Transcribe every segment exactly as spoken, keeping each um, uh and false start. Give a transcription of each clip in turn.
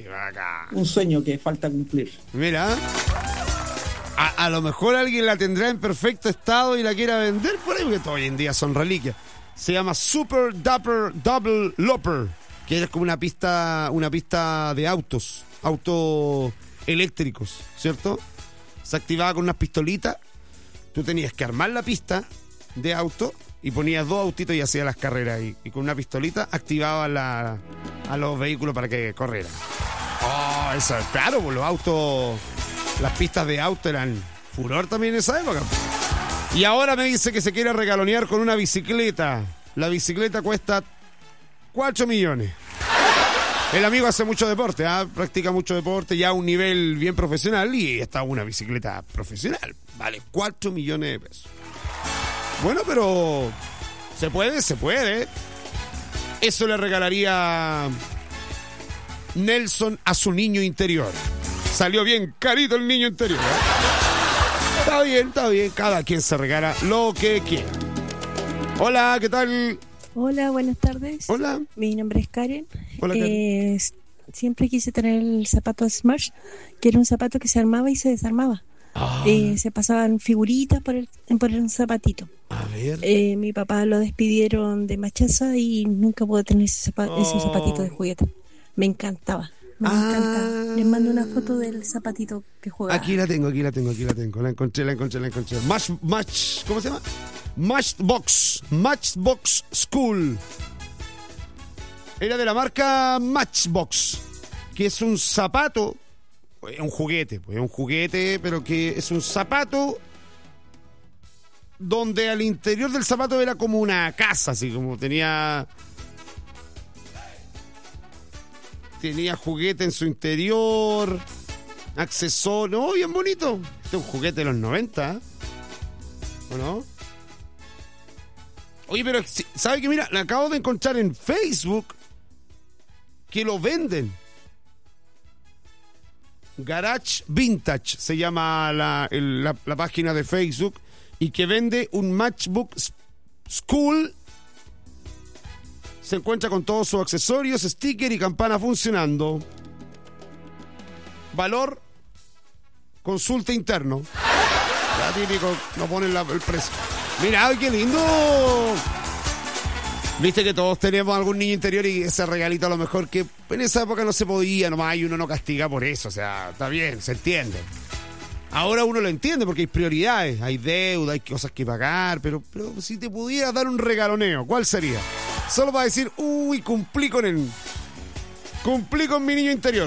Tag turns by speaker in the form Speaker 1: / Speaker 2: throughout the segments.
Speaker 1: Qué bacán.
Speaker 2: Un sueño que falta cumplir.
Speaker 1: Mira, a, a lo mejor alguien la tendrá en perfecto estado y la quiera vender por ahí, porque hoy en día son reliquias. Se llama Super Dapper Double Looper, que es como una pista, una pista de autos, autos eléctricos, ¿cierto? Se activaba con unas pistolitas. Tú tenías que armar la pista de auto y ponías dos autitos y hacías las carreras ahí. Y con una pistolita activabas la, a los vehículos para que corrieran. Oh, eso, claro, pues los autos, las pistas de auto eran furor también en esa época. Y ahora me dice que se quiere regalonear con una bicicleta. La bicicleta cuesta cuatro millones. El amigo hace mucho deporte, ¿eh? Practica mucho deporte, ya a un nivel bien profesional, y está una bicicleta profesional. Vale cuatro millones de pesos. Bueno, pero se puede, se puede. Eso le regalaría Nelson a su niño interior. Salió bien carito el niño interior, ¿eh? Está bien, está bien. Cada quien se regala lo que quiera. Hola, ¿qué tal?
Speaker 3: Hola, buenas tardes.
Speaker 1: Hola.
Speaker 3: Mi nombre es Karen.
Speaker 1: Hola, Karen.
Speaker 3: Eh, siempre quise tener el zapato Smash, que era un zapato que se armaba y se desarmaba.
Speaker 1: Ah.
Speaker 3: Eh, se pasaban figuritas por el, por el zapatito.
Speaker 1: A ver.
Speaker 3: Eh, mi papá lo despidieron de Machaza y nunca pude tener ese, zapa-
Speaker 1: Oh.
Speaker 3: ese zapatito de juguete. Me encantaba. Me
Speaker 1: Ah.
Speaker 3: encantaba. Les mando una foto del zapatito que jugaba.
Speaker 1: Aquí la tengo, aquí la tengo, aquí la tengo. La encontré, la encontré, la encontré. Match, match, ¿cómo se llama? Matchbox. Matchbox School. Era de la marca Matchbox, que es un zapato, es un juguete, pues es un juguete, pero que es un zapato donde al interior del zapato era como una casa, así como tenía... Tenía juguete en su interior, accesorios, oh, bien bonito. Este es un juguete de los noventa, ¿o no? Oye, pero ¿sabe qué? Mira, la acabo de encontrar en Facebook que lo venden. Garage Vintage se llama la, el, la, la página de Facebook, y que vende un Matchbook School. Se encuentra con todos sus accesorios, sticker y campana funcionando. Valor, consulta interno. Ya típico, no ponen la, el precio. Mira, ¡ay, qué lindo! Viste que todos tenemos algún niño interior y ese regalito a lo mejor que en esa época no se podía nomás, y uno no castiga por eso. O sea, está bien, se entiende. Ahora uno lo entiende porque hay prioridades, hay deuda, hay cosas que pagar, pero, pero si te pudieras dar un regaloneo, ¿cuál sería? Solo para decir, uy, cumplí con el... Cumplí con mi niño interior.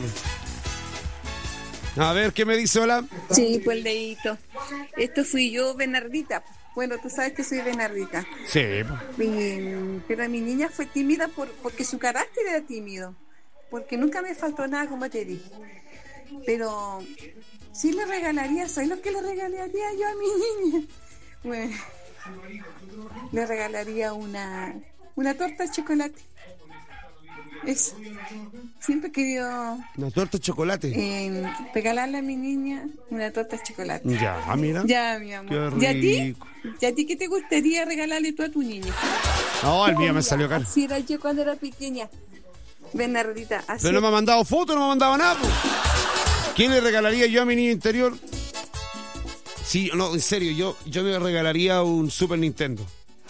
Speaker 1: A ver, ¿qué me dice, hola?
Speaker 4: Sí, pues el dedito. Esto fui yo, Bernardita. Bueno, tú sabes que soy Bernardita.
Speaker 1: Sí.
Speaker 4: Mi, pero mi niña fue tímida por, porque su carácter era tímido. Porque nunca me faltó nada, como te dije. Pero sí le regalaría, ¿sabes lo que le regalaría yo a mi niña? Bueno, le regalaría una, una torta de chocolate. Eso. Siempre he querido...
Speaker 1: Una torta de chocolate.
Speaker 4: Eh, regalarle a mi niña una torta de chocolate.
Speaker 1: Ya, mira.
Speaker 4: Ya, mi amor.
Speaker 1: Qué
Speaker 4: ¿Y a ti?
Speaker 1: rico.
Speaker 4: ¿Y a ti qué te gustaría regalarle tú a tu niño?
Speaker 1: No, el mío me salió caro.
Speaker 4: Así era yo cuando era pequeña. Bernardita, así.
Speaker 1: Pero no me ha mandado foto, no me ha mandado nada. Pues. ¿Quién le regalaría yo a mi niño interior? Sí, no, en serio, yo, yo me regalaría un Super Nintendo.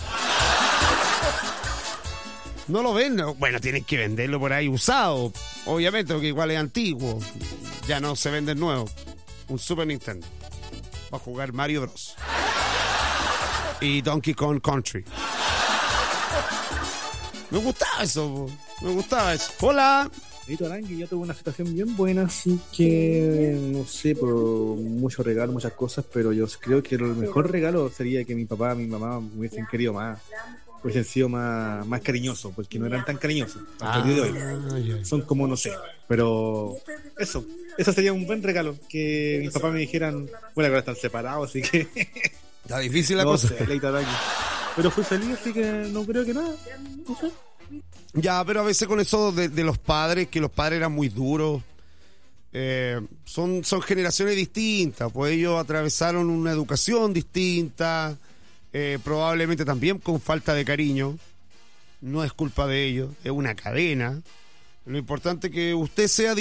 Speaker 1: No lo venden. Bueno, tienen que venderlo por ahí usado, obviamente, porque igual es antiguo. Ya no se vende nuevo. Un Super Nintendo. Va a jugar Mario Bros. Y Donkey Kong Country. Me gustaba eso. Me gustaba eso. Hola.
Speaker 5: Edito Arangui, yo tuve una situación bien buena, así que no sé, por muchos regalos, muchas cosas, pero yo creo que el mejor regalo sería que mi papá, mi mamá me hubiesen querido más, hubiesen sido más, más cariñosos, porque no eran tan cariñosos hasta el día de hoy. Son como, no sé, pero eso, eso sería un buen regalo, que mis papás me dijeran, bueno, ahora están separados, así que...
Speaker 1: Está difícil la
Speaker 5: no
Speaker 1: cosa.
Speaker 5: Sé, Edito Arangui. Pero fui feliz, así que no creo que nada, no sé.
Speaker 1: Ya, pero a veces con eso de, de los padres, que los padres eran muy duros, eh, son, son generaciones distintas, pues ellos atravesaron una educación distinta, eh, probablemente también con falta de cariño. No es culpa de ellos, es una cadena. Lo importante es que usted sea